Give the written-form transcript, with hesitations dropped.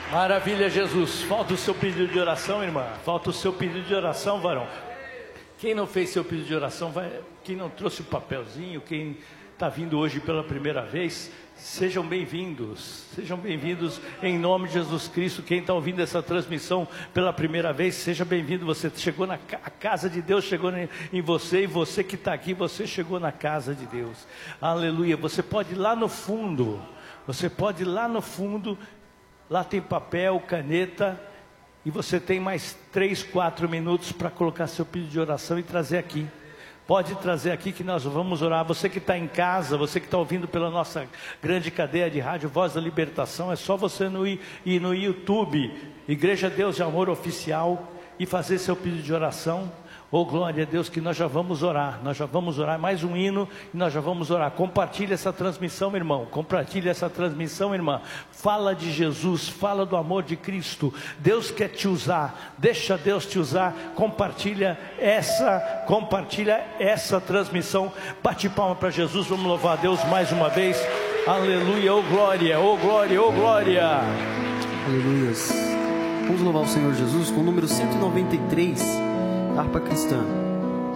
Maravilha, Jesus. Falta o seu pedido de oração, irmã. Falta o seu pedido de oração, varão. Quem não fez seu pedido de oração, quem não trouxe o papelzinho, quem está vindo hoje pela primeira vez, sejam bem-vindos. Sejam bem-vindos em nome de Jesus Cristo. Quem está ouvindo essa transmissão pela primeira vez, seja bem-vindo. Você chegou na casa de Deus, chegou em você, e você que está aqui, você chegou na casa de Deus. Aleluia. Você pode ir lá no fundo. Você pode ir lá no fundo. Lá tem papel, caneta, e você tem mais 3, 4 minutos para colocar seu pedido de oração e trazer aqui. Pode trazer aqui que nós vamos orar. Você que está em casa, você que está ouvindo pela nossa grande cadeia de rádio Voz da Libertação, é só você ir no YouTube, Igreja Deus de Amor Oficial, e fazer seu pedido de oração. Oh, glória a Deus, que nós já vamos orar, mais um hino e nós já vamos orar. Compartilhe essa transmissão, irmão, compartilhe essa transmissão, irmã. Fala de Jesus, fala do amor de Cristo. Deus quer te usar, deixa Deus te usar. Compartilha essa transmissão. Bate palma para Jesus, vamos louvar a Deus mais uma vez. Aleluia, oh glória, oh glória, oh glória. Aleluia. Vamos louvar o Senhor Jesus com o número 193, harpa cristã.